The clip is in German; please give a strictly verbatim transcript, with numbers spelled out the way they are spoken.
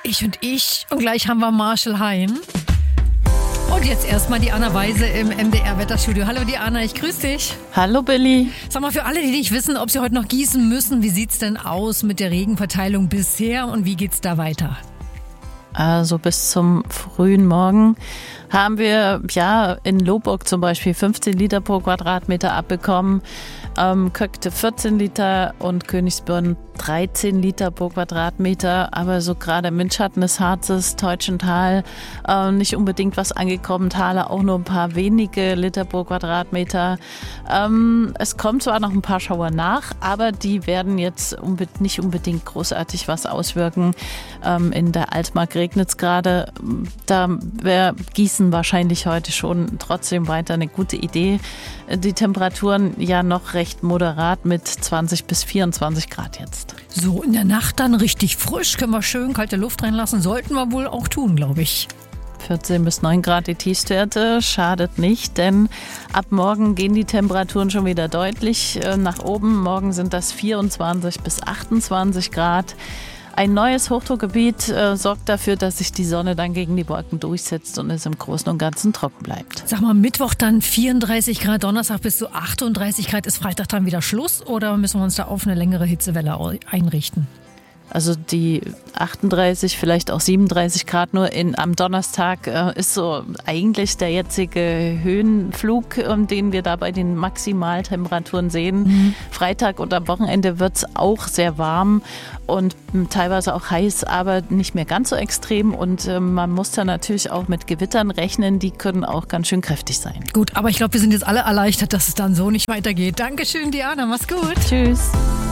Ich und ich. Und gleich haben wir Marshall Hein. Und jetzt erstmal die Anna Weise im M D R-Wetterstudio. Hallo Diana, ich grüße dich. Hallo Billy. Sag mal, für alle, die nicht wissen, ob sie heute noch gießen müssen, wie sieht's denn aus mit der Regenverteilung bisher und wie geht's da weiter? Also bis zum frühen Morgen haben wir ja in Lohburg zum Beispiel fünfzehn Liter pro Quadratmeter abbekommen, ähm, Köckte vierzehn Liter und Königsbürn dreizehn Liter pro Quadratmeter. Aber so gerade im Windschatten des Harzes, Teutschental, äh, nicht unbedingt was angekommen. Thaler auch nur ein paar wenige Liter pro Quadratmeter. Ähm, es kommt zwar noch ein paar Schauer nach, aber die werden jetzt unbe- nicht unbedingt großartig was auswirken. Ähm, in der Altmark regnet es gerade. Da wäre Gießen wahrscheinlich heute schon trotzdem weiter eine gute Idee. Die Temperaturen ja noch recht moderat mit zwanzig bis vierundzwanzig Grad jetzt. So, in der Nacht dann richtig frisch, können wir schön kalte Luft reinlassen. Sollten wir wohl auch tun, glaube ich. vierzehn bis neun Grad die Tiefstwerte, schadet nicht, denn ab morgen gehen die Temperaturen schon wieder deutlich nach oben. Morgen sind das vierundzwanzig bis achtundzwanzig Grad. Ein neues Hochdruckgebiet äh, sorgt dafür, dass sich die Sonne dann gegen die Wolken durchsetzt und es im Großen und Ganzen trocken bleibt. Sag mal, Mittwoch dann vierunddreißig Grad, Donnerstag bis zu achtunddreißig Grad. Ist Freitag dann wieder Schluss oder müssen wir uns da auf eine längere Hitzewelle einrichten? Also die achtunddreißig, vielleicht auch siebenunddreißig Grad nur in, am Donnerstag äh, ist so eigentlich der jetzige Höhenflug, ähm, den wir da bei den Maximaltemperaturen sehen. Mhm. Freitag und am Wochenende wird es auch sehr warm und ähm, teilweise auch heiß, aber nicht mehr ganz so extrem. Und ähm, man muss da natürlich auch mit Gewittern rechnen, die können auch ganz schön kräftig sein. Gut, aber ich glaube, wir sind jetzt alle erleichtert, dass es dann so nicht weitergeht. Dankeschön, Diana, mach's gut. Tschüss.